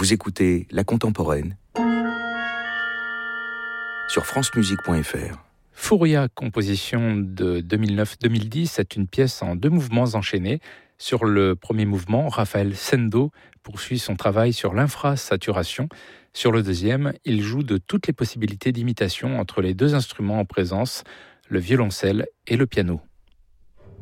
Vous écoutez La Contemporaine sur francemusique.fr. Furia, composition de 2009-2010, c'est une pièce en 2 mouvements enchaînés. Sur le premier mouvement, Raphaël Sendo poursuit son travail sur l'infrasaturation. Sur le deuxième, il joue de toutes les possibilités d'imitation entre les 2 instruments en présence, le violoncelle et le piano.